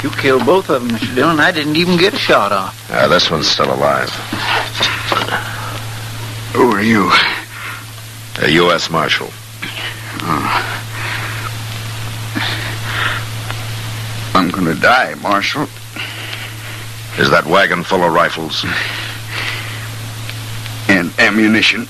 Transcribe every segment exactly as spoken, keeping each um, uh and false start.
You killed both of them, Mister Dillon. I didn't even get a shot off. Uh, this one's still alive. Who are you? A U S Marshal. Oh. I'm gonna die, Marshal. Is that wagon full of rifles? And ammunition.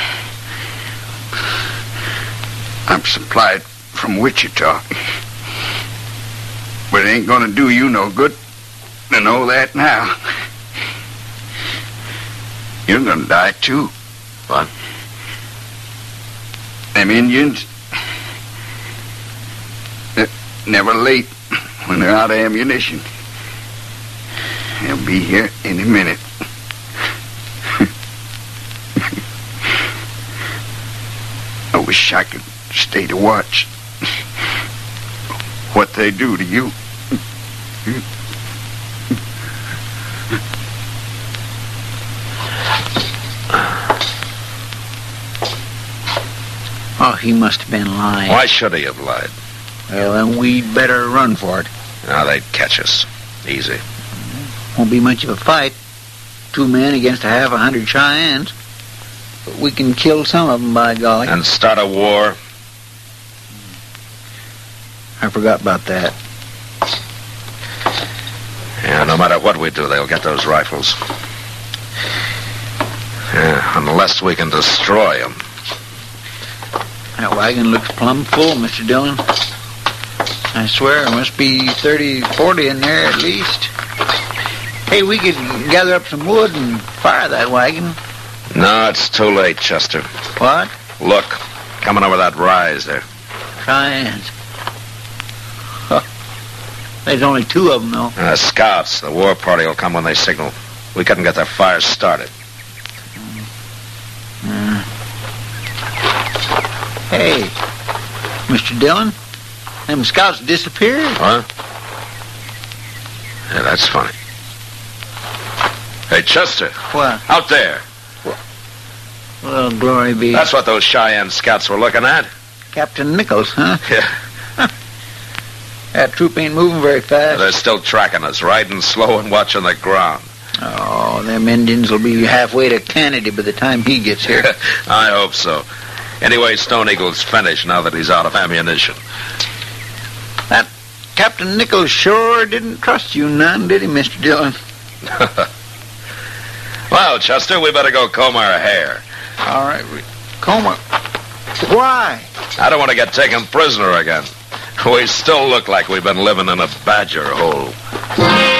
I'm supplied from Wichita. But it ain't gonna do you no good to know that now. You're gonna die, too. What? Them Indians, they're never late when they're out of ammunition. They'll be here any minute. I wish I could stay to watch what they do to you. Oh, he must have been lying. Why should he have lied? Well, then we'd better run for it. Now they'd catch us. Easy. Won't be much of a fight. Two men against a half a hundred Cheyennes. But we can kill some of them, by golly. And start a war. I forgot about that. Yeah, no matter what we do, they'll get those rifles. Yeah, unless we can destroy them. That wagon looks plumb full, Mister Dillon. I swear there must be thirty, forty in there at least. Hey, we could gather up some wood and fire that wagon. No, it's too late, Chester. What? Look, coming over that rise there. Cheyennes. Huh. There's only two of them, though. Uh, scouts. The war party will come when they signal. We couldn't get their fire started. Uh. Hey, Mister Dillon, them scouts disappeared. What? Yeah, that's funny. Hey, Chester. What? Out there. Well, glory be. That's what those Cheyenne scouts were looking at. Captain Nichols, huh? Yeah. That troop ain't moving very fast. They're still tracking us, riding slow and watching the ground. Oh, them Indians will be halfway to Kennedy by the time he gets here. I hope so. Anyway, Stone Eagle's finished now that he's out of ammunition. That Captain Nichols sure didn't trust you none, did he, Mister Dillon? Well, Chester, we better go comb our hair. All right, Coma. Why? I don't want to get taken prisoner again. We still look like we've been living in a badger hole.